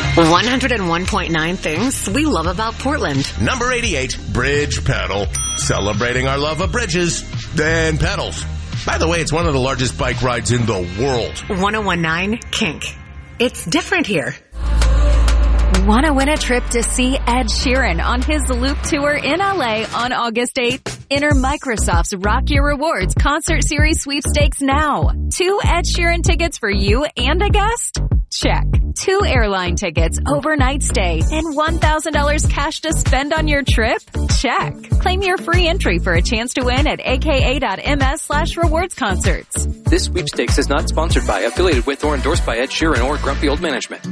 101.9 things we love about Portland. Number 88, Bridge Pedal. Celebrating our love of bridges and pedals. By the way, it's one of the largest bike rides in the world. 101.9 Kink. It's different here. Want to win a trip to see Ed Sheeran on his Loop Tour in LA on August 8th? Enter Microsoft's Rock Your Rewards Concert Series sweepstakes now. 2 Ed Sheeran tickets for you and a guest? Check. 2 airline tickets, overnight stay, and $1,000 cash to spend on your trip? Check. Claim your free entry for a chance to win at aka.ms/rewards concerts. This sweepstakes is not sponsored by, affiliated with, or endorsed by Ed Sheeran or Grumpy Old Management.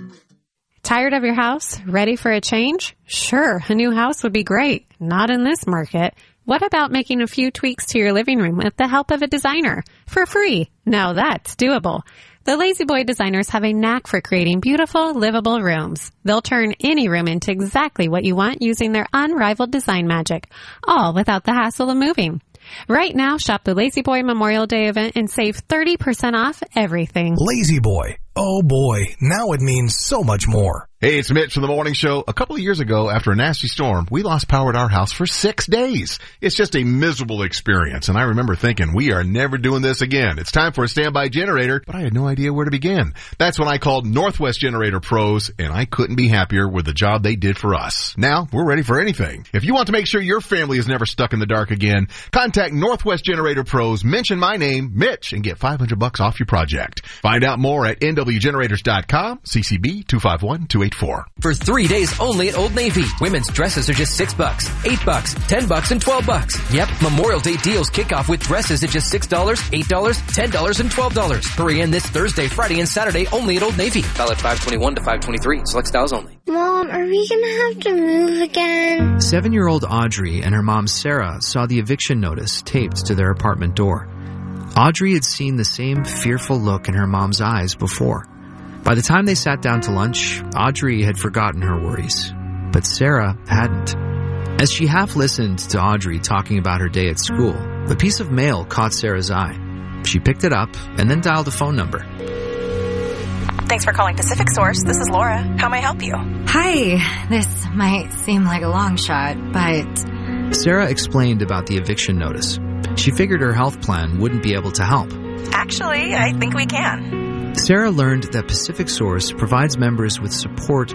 Tired of your house? Ready for a change? Sure, a new house would be great. Not in this market. What about making a few tweaks to your living room with the help of a designer? For free. Now that's doable. The Lazy Boy designers have a knack for creating beautiful, livable rooms. They'll turn any room into exactly what you want using their unrivaled design magic, all without the hassle of moving. Right now, shop the Lazy Boy Memorial Day event and save 30% off everything. Lazy Boy. Oh boy, now it means so much more. Hey, it's Mitch from the Morning Show. A couple of years ago, after a nasty storm, we lost power at our house for 6 days. It's just a miserable experience, and I remember thinking, we are never doing this again. It's time for a standby generator, but I had no idea where to begin. That's when I called Northwest Generator Pros, and I couldn't be happier with the job they did for us. Now, we're ready for anything. If you want to make sure your family is never stuck in the dark again, contact Northwest Generator Pros, mention my name, Mitch, and get $500 off your project. Find out more at nwgenerators.com, CCB 251284. For 3 days only at Old Navy. Women's dresses are just $6, $8, $10, and $12. Yep, Memorial Day deals kick off with dresses at just $6, $8, $10, and $12. Hurry in this Thursday, Friday, and Saturday only at Old Navy. Valid 5/21 to 5/23. Select styles only. Mom, are we gonna have to move again? 7-year-old Audrey and her mom Sarah saw the eviction notice taped to their apartment door. Audrey had seen the same fearful look in her mom's eyes before. By the time they sat down to lunch, Audrey had forgotten her worries, but Sarah hadn't. As she half listened to Audrey talking about her day at school, a piece of mail caught Sarah's eye. She picked it up and then dialed a phone number. Thanks for calling Pacific Source. This is Laura. How may I help you? Hi. This might seem like a long shot, but... Sarah explained about the eviction notice. She figured her health plan wouldn't be able to help. Actually, I think we can. Sarah learned that Pacific Source provides members with support